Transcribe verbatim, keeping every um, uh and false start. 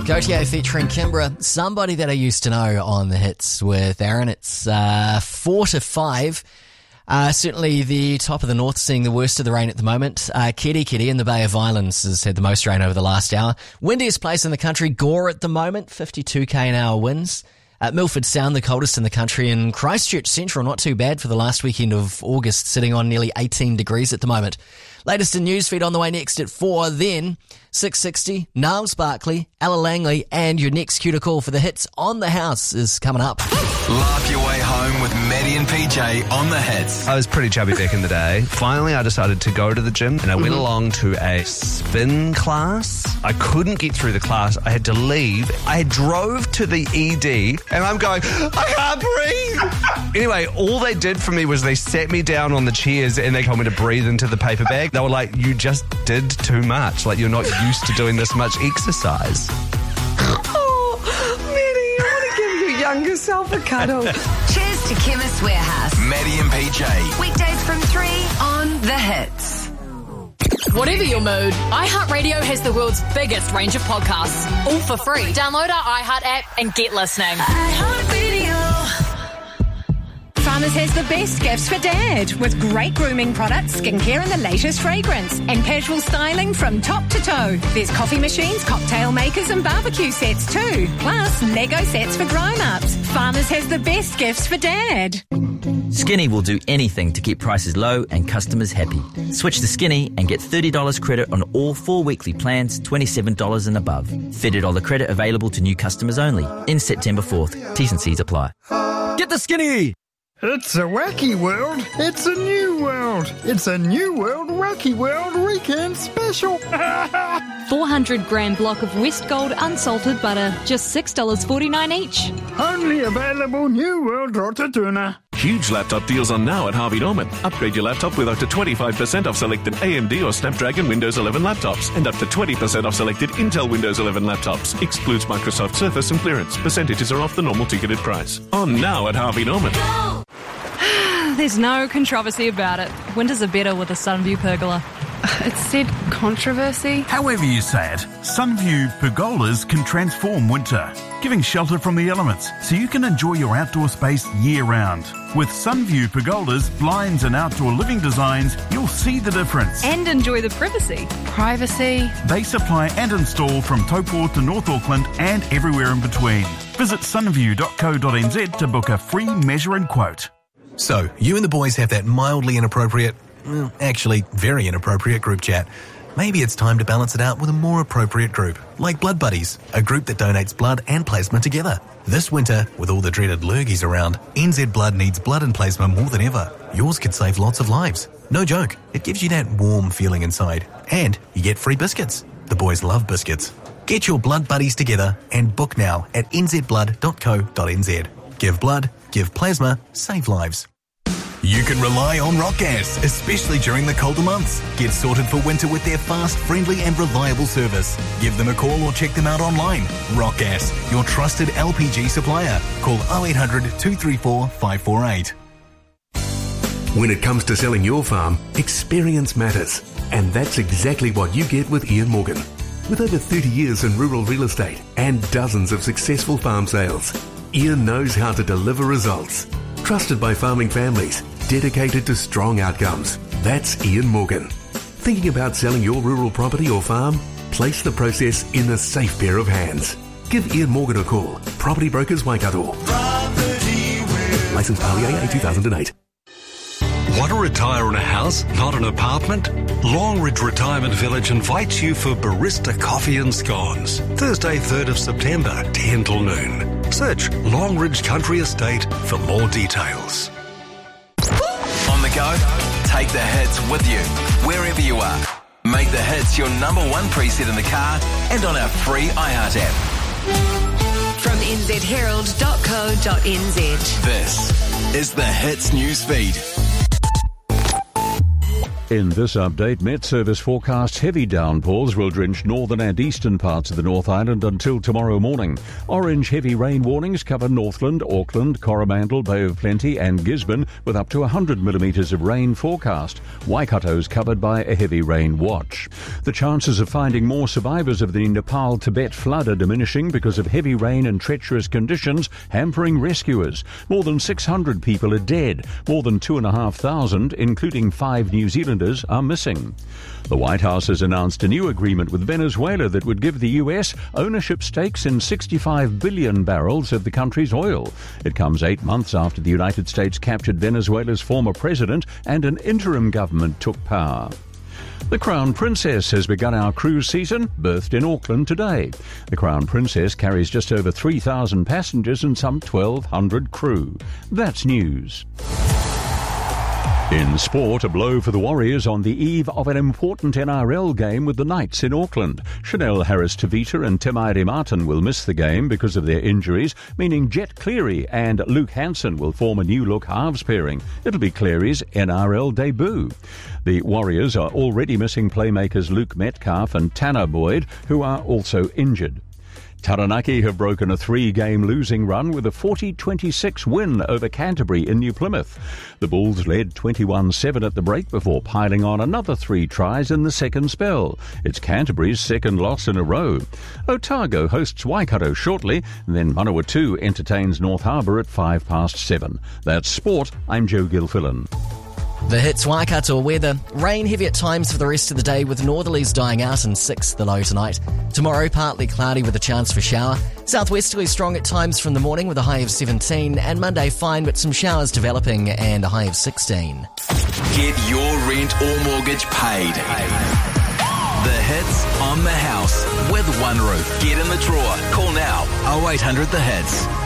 Gautier featuring Kimbra, somebody that I used to know on the hits with Aaron. It's uh, four to five. Uh, certainly the top of the north seeing the worst of the rain at the moment. Uh, Kiri Kiri in the Bay of Islands has had the most rain over the last hour. Windiest place in the country, Gore at the moment, fifty-two k an hour winds. At Milford Sound, the coldest in the country, and Christchurch Central, not too bad for the last weekend of August, sitting on nearly eighteen degrees at the moment. Latest in Newsfeed on the way next at four, then six sixty, Niles Barkley, Ella Langley, and your next cue to call for the hits on the house is coming up. Laugh your way home with Maddie and P J on the hits. I was pretty chubby back in the day. Finally, I decided to go to the gym and I went Mm-hmm. along to a spin class. I couldn't get through the class. I had to leave. I drove to the E D and I'm going, I can't breathe. Anyway, all they did for me was they sat me down on the chairs and they told me to breathe into the paper bag. They were like, you just did too much. Like, you're not used to doing this much exercise. Oh, Maddie, I want to give your younger self a cuddle. Cheers to Chemist Warehouse. Maddie and P J. Weekdays from three on The Hits. Whatever your mood, iHeartRadio has the world's biggest range of podcasts, all for free. Download our iHeart app and get listening. iHeartRadio. Farmers has the best gifts for Dad with great grooming products, skincare and the latest fragrance and casual styling from top to toe. There's coffee machines, cocktail makers and barbecue sets too. Plus Lego sets for grown-ups. Farmers has the best gifts for Dad. Skinny will do anything to keep prices low and customers happy. Switch to Skinny and get thirty dollars credit on all four weekly plans, twenty-seven dollars and above. thirty dollars credit available to new customers only. In September fourth. T's and C's apply. Get the Skinny! It's a wacky world. It's a new world. It's a new world wacky world weekend special. four hundred gram block of West Gold unsalted butter, just six dollars forty-nine each. Only available New World Rotatuna. Huge laptop deals on now at Harvey Norman. Upgrade your laptop with up to twenty-five percent off selected A M D or Snapdragon Windows eleven laptops and up to twenty percent off selected Intel Windows eleven laptops. Excludes Microsoft Surface and clearance. Percentages are off the normal ticketed price. On now at Harvey Norman. There's no controversy about it. Winters are better with a Sunview pergola. It said controversy. However you say it, Sunview pergolas can transform winter, giving shelter from the elements so you can enjoy your outdoor space year-round. With Sunview pergolas, blinds and outdoor living designs, you'll see the difference. And enjoy the privacy. Privacy. They supply and install from Taupo to North Auckland and everywhere in between. Visit sunview dot co dot n z to book a free measure and quote. So, you and the boys have that mildly inappropriate, well, actually very inappropriate group chat. Maybe it's time to balance it out with a more appropriate group, like Blood Buddies, a group that donates blood and plasma together. This winter, with all the dreaded lurgies around, N Z Blood needs blood and plasma more than ever. Yours could save lots of lives. No joke, it gives you that warm feeling inside. And you get free biscuits. The boys love biscuits. Get your Blood Buddies together and book now at n z blood dot co dot n z. Give blood, give plasma, save lives. You can rely on Rock Gas, especially during the colder months. Get sorted for winter with their fast, friendly and reliable service. Give them a call or check them out online. Rock Gas, your trusted L P G supplier. Call oh eight hundred, two three four, five four eight. When it comes to selling your farm, experience matters. And that's exactly what you get with Ian Morgan. With over thirty years in rural real estate and dozens of successful farm sales, Ian knows how to deliver results. Trusted by farming families, dedicated to strong outcomes. That's Ian Morgan. Thinking about selling your rural property or farm? Place the process in a safe pair of hands. Give Ian Morgan a call. Property Brokers Waikato. Licensed R E A A two thousand eight. Want to retire in a house, not an apartment? Longridge Retirement Village invites you for Barista Coffee and Scones. Thursday, third of September, ten till noon. Search Longridge Country Estate for more details. On the go, take the hits with you, wherever you are. Make the hits your number one preset in the car and on our free iHeart app. From n z herald dot co dot n z. This is the Hits News Feed. In this update, Met Service forecasts heavy downpours will drench northern and eastern parts of the North Island until tomorrow morning. Orange heavy rain warnings cover Northland, Auckland, Coromandel, Bay of Plenty and Gisborne with up to one hundred millimetres of rain forecast. Waikato's covered by a heavy rain watch. The chances of finding more survivors of the Nepal-Tibet flood are diminishing because of heavy rain and treacherous conditions hampering rescuers. More than six hundred people are dead. More than two thousand five hundred, including five New Zealanders, are missing. The White House has announced a new agreement with Venezuela that would give the U S ownership stakes in sixty-five billion barrels of the country's oil. It comes eight months after the United States captured Venezuela's former president and an interim government took power. The Crown Princess has begun our cruise season, berthed in Auckland today. The Crown Princess carries just over three thousand passengers and some twelve hundred crew. That's news. In sport, a blow for the Warriors on the eve of an important N R L game with the Knights in Auckland. Chanel Harris-Tavita and Tim Martin will miss the game because of their injuries, meaning Jet Cleary and Luke Hanson will form a new-look halves pairing. It'll be Cleary's N R L debut. The Warriors are already missing playmakers Luke Metcalf and Tanner Boyd, who are also injured. Taranaki have broken a three-game losing run with a forty twenty-six win over Canterbury in New Plymouth. The Bulls led twenty-one seven at the break before piling on another three tries in the second spell. It's Canterbury's second loss in a row. Otago hosts Waikato shortly, then Manawatu entertains North Harbour at five past seven. That's sport. I'm Joe Gilfillan. The Hits Waikato weather. Rain heavy at times for the rest of the day with northerlies dying out and six the low tonight. Tomorrow partly cloudy with a chance for shower. Southwesterly strong at times from the morning with a high of seventeen. And Monday fine but some showers developing and a high of sixteen. Get your rent or mortgage paid. The Hits on the house with One Roof. Get in the drawer. Call now oh eight hundred the hits.